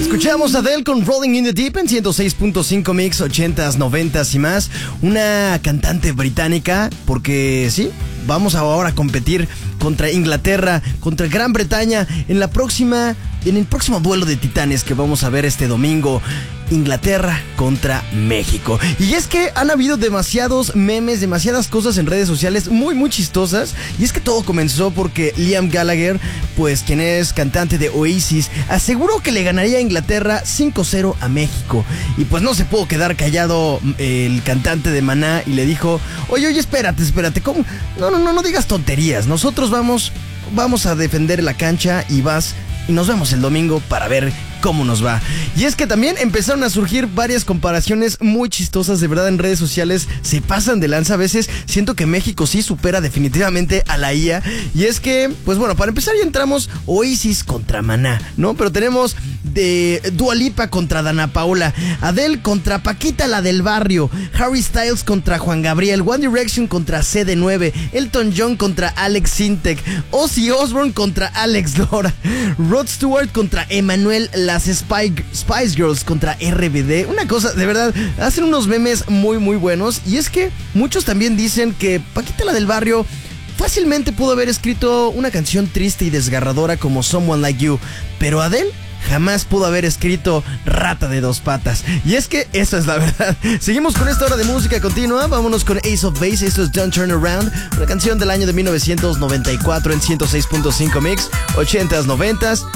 Escuchamos a Adele con Rolling in the Deep en 106.5 Mix, 80s, 90s y más. Una cantante británica, porque sí, vamos ahora a competir contra Inglaterra, contra Gran Bretaña en el próximo duelo de titanes que vamos a ver este domingo. Inglaterra contra México. Y es que han habido demasiados memes, demasiadas cosas en redes sociales muy chistosas. Y es que todo comenzó porque Liam Gallagher, pues quien es cantante de Oasis, aseguró que le ganaría a Inglaterra 5-0 a México. Y pues no se pudo quedar callado el cantante de Maná y le dijo: Oye, espérate, ¿cómo? No digas tonterías. Nosotros vamos a defender la cancha y nos vemos el domingo para ver cómo nos va. Y es que también empezaron a surgir varias comparaciones muy chistosas, de verdad, en redes sociales. Se pasan de lanza. A veces siento que México sí supera definitivamente a la IA. Y es que, pues bueno, para empezar ya entramos Oasis contra Maná, ¿no? Pero tenemos de Dua Lipa contra Dana Paola, Adele contra Paquita la del barrio, Harry Styles contra Juan Gabriel, One Direction contra CD9, Elton John contra Alex Sintek, Ozzy Osbourne contra Alex Lora, Rod Stewart contra Emanuel, las Spice Girls contra RBD. Una cosa, de verdad, hacen unos memes muy buenos. Y es que muchos también dicen que Paquita la del barrio fácilmente pudo haber escrito una canción triste y desgarradora como Someone Like You, pero Adele jamás pudo haber escrito Rata de dos patas. Y es que esa es la verdad. Seguimos con esta hora de música continua. Vámonos con Ace of Base. Esto es Don't Turn Around, una canción del año de 1994 en 106.5 Mix, 80s, 90s.